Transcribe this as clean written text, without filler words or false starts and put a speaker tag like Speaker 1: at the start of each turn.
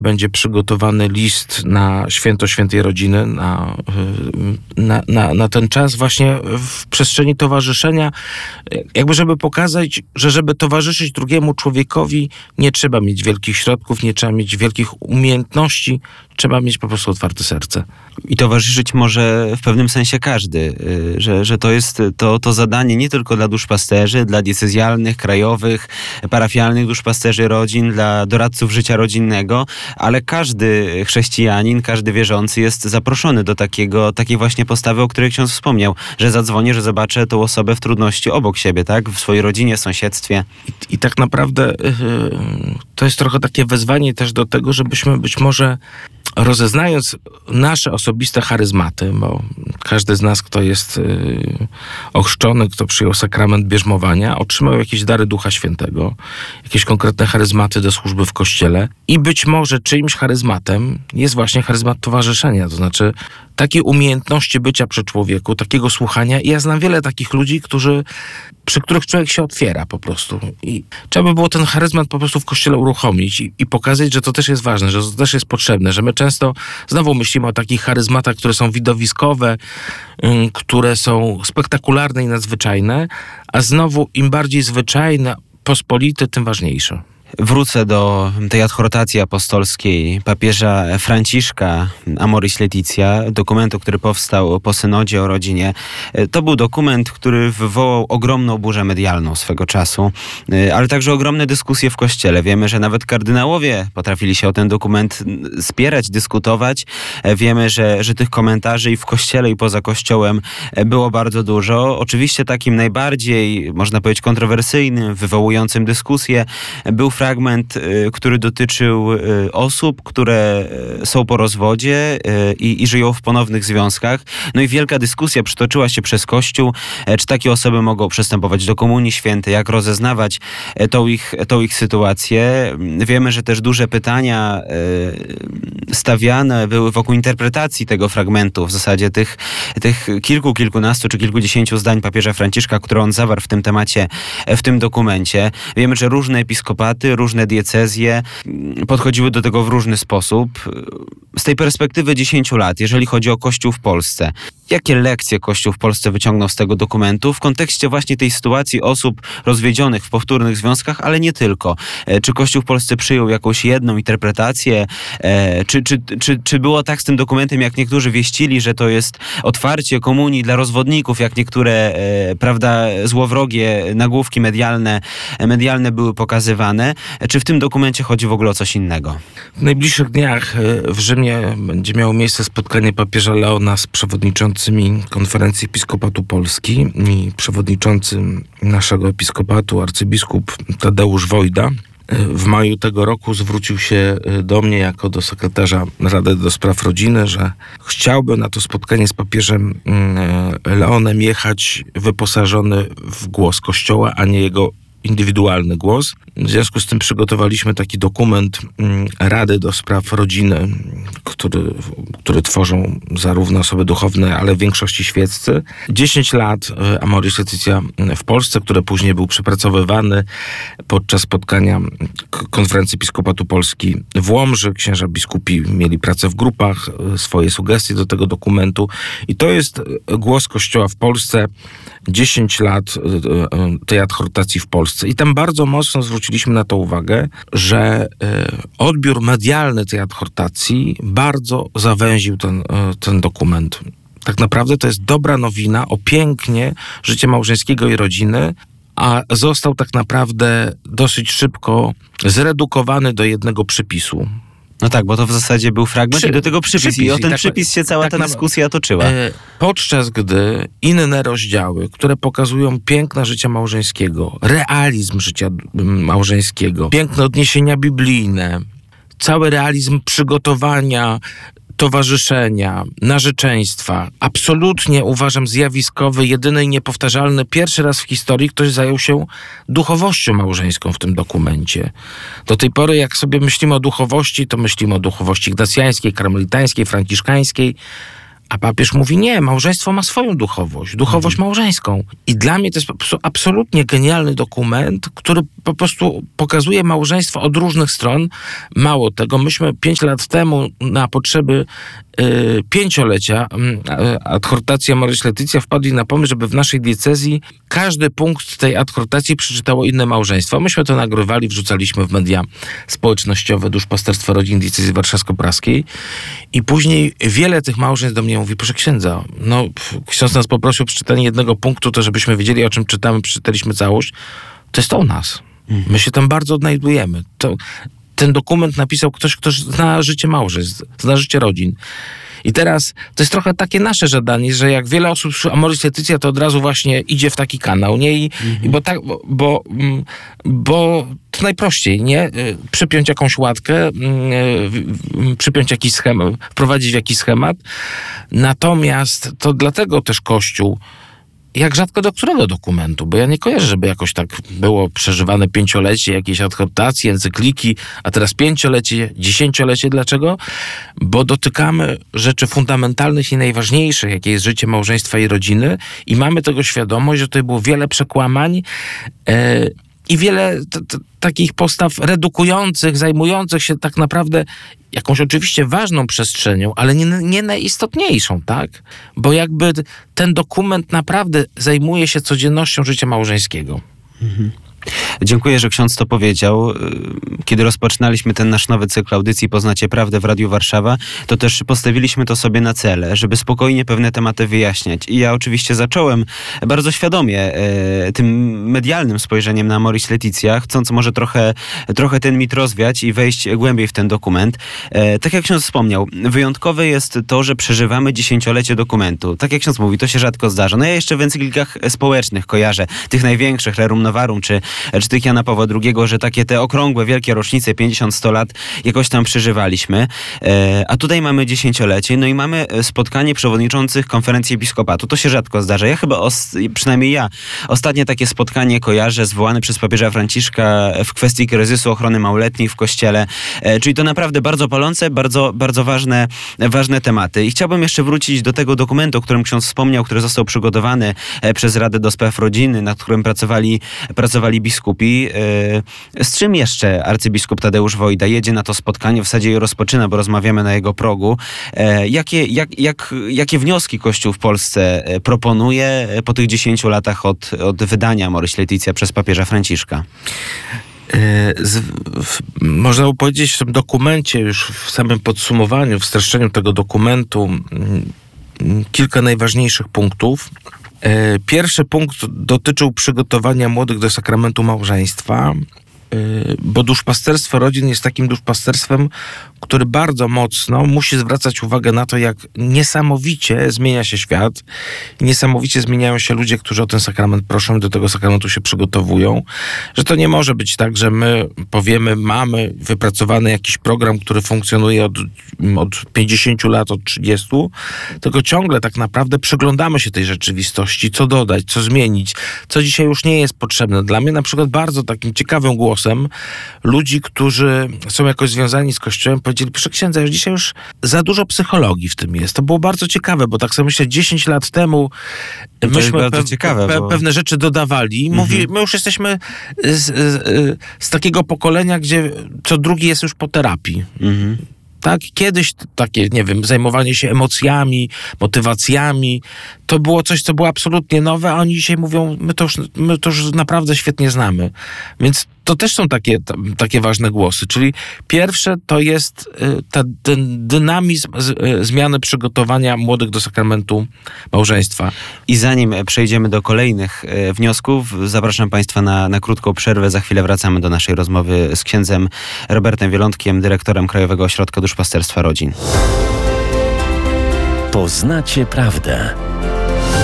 Speaker 1: będzie przygotowany list na święto Świętej Rodziny, na ten czas właśnie w przestrzeni towarzyszenia, jakby żeby pokazać, że żeby towarzyszyć drugiemu człowiekowi, nie trzeba mieć wielkich środków, nie trzeba mieć wielkich umiejętności, trzeba mieć po prostu otwarte serce.
Speaker 2: I towarzyszyć może w pewnym sensie każdy, że to jest to zadanie nie tylko dla duszpasterzy, dla diecezjalnych, krajowych, parafialnych duszpasterzy rodzin, dla doradców życia rodzinnego, ale każdy chrześcijanin, każdy wierzący jest zaproszony do takiej właśnie postawy, o której ksiądz wspomniał, że zadzwonię, że zobaczę tą osobę w trudności obok siebie, tak? W swojej rodzinie, sąsiedztwie.
Speaker 1: I tak naprawdę to jest trochę takie wezwanie też do tego, żebyśmy być może rozeznając nasze osobiste charyzmaty, bo każdy z nas, kto jest ochrzczony, kto przyjął sakrament bierzmowania, otrzymał jakieś dary Ducha Świętego, jakieś konkretne charyzmaty do służby w Kościele i być może czyimś charyzmatem jest właśnie charyzmat towarzyszenia, to znaczy takiej umiejętności bycia przy człowieku, takiego słuchania. I ja znam wiele takich ludzi, przy których człowiek się otwiera po prostu. I trzeba by było ten charyzmat po prostu w Kościele uruchomić i pokazać, że to też jest ważne, że to też jest potrzebne, że my często znowu myślimy o takich charyzmatach, które są widowiskowe, które są spektakularne i nadzwyczajne, a znowu im bardziej zwyczajne, pospolite, tym ważniejsze.
Speaker 2: Wrócę do tej adhortacji apostolskiej papieża Franciszka Amoris Laetitia, dokumentu, który powstał po synodzie o rodzinie. To był dokument, który wywołał ogromną burzę medialną swego czasu, ale także ogromne dyskusje w Kościele. Wiemy, że nawet kardynałowie potrafili się o ten dokument spierać, dyskutować. Wiemy, że tych komentarzy i w Kościele, i poza Kościołem było bardzo dużo. Oczywiście takim najbardziej, można powiedzieć, kontrowersyjnym, wywołującym dyskusję był fragment, który dotyczył osób, które są po rozwodzie i żyją w ponownych związkach. No i wielka dyskusja przytoczyła się przez Kościół, czy takie osoby mogą przystępować do Komunii Świętej, jak rozeznawać tą ich sytuację. Wiemy, że też duże pytania stawiane były wokół interpretacji tego fragmentu, w zasadzie tych kilkunastu czy kilkudziesięciu zdań papieża Franciszka, które on zawarł w tym temacie, w tym dokumencie. Wiemy, że różne episkopaty, różne diecezje podchodziły do tego w różny sposób. Z tej perspektywy 10 lat, jeżeli chodzi o Kościół w Polsce, jakie lekcje Kościół w Polsce wyciągnął z tego dokumentu w kontekście właśnie tej sytuacji osób rozwiedzionych w powtórnych związkach, ale nie tylko? Czy Kościół w Polsce przyjął jakąś jedną interpretację? Czy było tak z tym dokumentem, jak niektórzy wieścili, że to jest otwarcie komunii dla rozwodników, jak niektóre, złowrogie nagłówki medialne były pokazywane? Czy w tym dokumencie chodzi w ogóle o coś innego?
Speaker 1: W najbliższych dniach w Rzymie będzie miało miejsce spotkanie papieża Leona z przewodniczącymi Konferencji Episkopatu Polski i przewodniczącym naszego episkopatu, arcybiskup Tadeusz Wojda. W maju tego roku zwrócił się do mnie jako do sekretarza Rady do Spraw Rodziny, że chciałby na to spotkanie z papieżem Leonem jechać wyposażony w głos Kościoła, a nie jego indywidualny głos. W związku z tym przygotowaliśmy taki dokument Rady do Spraw Rodziny, który tworzą zarówno osoby duchowne, ale w większości świeccy. 10 lat Amoris Laetitia w Polsce, który później był przepracowywany podczas spotkania Konferencji Episkopatu Polski w Łomży. Księża biskupi mieli pracę w grupach, swoje sugestie do tego dokumentu. I to jest głos Kościoła w Polsce. 10 lat tej adhortacji w Polsce. I tam bardzo mocno zwróciliśmy na to uwagę, że odbiór medialny tej adhortacji bardzo zawęził ten dokument. Tak naprawdę to jest dobra nowina o pięknie życia małżeńskiego i rodziny, a został tak naprawdę dosyć szybko zredukowany do jednego przypisu.
Speaker 2: No tak, bo to w zasadzie był fragment i do tego przypis. I o ten przypis się cała ta dyskusja toczyła.
Speaker 1: Podczas gdy inne rozdziały, które pokazują piękno życia małżeńskiego, realizm życia małżeńskiego, piękno odniesienia biblijne, cały realizm przygotowania, towarzyszenia, narzeczeństwa, absolutnie uważam zjawiskowy, jedyny i niepowtarzalny. Pierwszy raz w historii ktoś zajął się duchowością małżeńską w tym dokumencie. Do tej pory, jak sobie myślimy o duchowości, to myślimy o duchowości ignacjańskiej, karmelitańskiej, franciszkańskiej, A papież mówi, nie, małżeństwo ma swoją duchowość małżeńską. I dla mnie to jest po prostu absolutnie genialny dokument, który po prostu pokazuje małżeństwo od różnych stron. Mało tego, myśmy 5 lat temu na potrzeby 5-lecia adhortacji Amoris Laetitia wpadli na pomysł, żeby w naszej diecezji każdy punkt tej adhortacji przeczytało inne małżeństwo. Myśmy to nagrywali, wrzucaliśmy w media społecznościowe Duszpasterstwa Rodzin Diecezji Warszawsko-Praskiej i później wiele tych małżeństw do mnie mówi, proszę księdza, no ksiądz nas poprosił o przeczytanie jednego punktu, to żebyśmy wiedzieli, o czym czytamy, przeczytaliśmy całość. To jest to u nas. My się tam bardzo odnajdujemy. Ten dokument napisał ktoś, kto zna życie małżeństw, zna życie rodzin. I teraz to jest trochę takie nasze żadanie, że jak wiele osób słyszy Amoris Laetitia, to od razu właśnie idzie w taki kanał, nie? I bo to najprościej, nie? Przypiąć jakąś łatkę, przypiąć jakiś schemat, wprowadzić w jakiś schemat. Natomiast to dlatego też Kościół, jak rzadko do którego dokumentu, bo ja nie kojarzę, żeby jakoś tak było przeżywane 5-lecie, jakieś adhortacje, encykliki, a teraz 5-lecie, 10-lecie. Dlaczego? Bo dotykamy rzeczy fundamentalnych i najważniejszych, jakie jest życie małżeństwa i rodziny i mamy tego świadomość, że tutaj było wiele przekłamań i wiele takich postaw redukujących, zajmujących się tak naprawdę jakąś oczywiście ważną przestrzenią, ale nie najistotniejszą, tak? Bo jakby ten dokument naprawdę zajmuje się codziennością życia małżeńskiego.
Speaker 2: Dziękuję, że ksiądz to powiedział. Kiedy rozpoczynaliśmy ten nasz nowy cykl audycji Poznacie Prawdę w Radiu Warszawa, to też postawiliśmy to sobie na cele, żeby spokojnie pewne tematy wyjaśniać. I ja oczywiście zacząłem bardzo świadomie tym medialnym spojrzeniem na Amoris Laetitia, chcąc może trochę ten mit rozwiać i wejść głębiej w ten dokument. Tak jak ksiądz wspomniał, wyjątkowe jest to, że przeżywamy 10-lecie dokumentu. Tak jak ksiądz mówi, to się rzadko zdarza. No ja jeszcze w encyklikach społecznych kojarzę, tych największych, Rerum Novarum, czy tych Jana Pawła II, że takie te okrągłe, wielkie rocznice, 50-100 lat, jakoś tam przeżywaliśmy. A tutaj mamy 10-lecie, no i mamy spotkanie przewodniczących konferencji episkopatu. To się rzadko zdarza. Ja chyba, przynajmniej ja, ostatnie takie spotkanie kojarzę zwołane przez papieża Franciszka w kwestii kryzysu ochrony małoletnich w Kościele. Czyli to naprawdę bardzo palące, bardzo, bardzo ważne tematy. I chciałbym jeszcze wrócić do tego dokumentu, o którym ksiądz wspomniał, który został przygotowany przez Radę do Spraw Rodziny, nad którym pracowali biskupi. Z czym jeszcze arcybiskup Tadeusz Wojda jedzie na to spotkanie, w zasadzie je rozpoczyna, bo rozmawiamy na jego progu. Jakie wnioski Kościół w Polsce proponuje po tych 10 latach od wydania Amoris Laetitia przez papieża Franciszka?
Speaker 1: Można by powiedzieć w tym dokumencie, już w samym podsumowaniu, w streszczeniu tego dokumentu, kilka najważniejszych punktów. Pierwszy punkt dotyczył przygotowania młodych do sakramentu małżeństwa, bo duszpasterstwo rodzin jest takim duszpasterstwem, który bardzo mocno musi zwracać uwagę na to, jak niesamowicie zmienia się świat, niesamowicie zmieniają się ludzie, którzy o ten sakrament proszą i do tego sakramentu się przygotowują, że to nie może być tak, że my powiemy, mamy wypracowany jakiś program, który funkcjonuje od 50 lat, od 30, tylko ciągle tak naprawdę przyglądamy się tej rzeczywistości, co dodać, co zmienić, co dzisiaj już nie jest potrzebne. Dla mnie na przykład bardzo takim ciekawym głosem ludzi, którzy są jakoś związani z Kościołem, powiedzieli, proszę księdza, już dzisiaj już za dużo psychologii w tym jest. To było bardzo ciekawe, bo tak sobie myślę, 10 lat temu myśmy pewne rzeczy dodawali. My już jesteśmy z takiego pokolenia, gdzie co drugi jest już po terapii. Tak? Kiedyś takie, nie wiem, zajmowanie się emocjami, motywacjami, to było coś, co było absolutnie nowe, a oni dzisiaj mówią, my to już naprawdę świetnie znamy. Więc to też są takie ważne głosy. Czyli pierwsze to jest ten dynamizm zmiany przygotowania młodych do sakramentu małżeństwa.
Speaker 2: I zanim przejdziemy do kolejnych wniosków, zapraszam Państwa na krótką przerwę. Za chwilę wracamy do naszej rozmowy z księdzem Robertem Wielątkiem, dyrektorem Krajowego Ośrodka Duszpasterstwa Rodzin.
Speaker 3: Poznacie prawdę.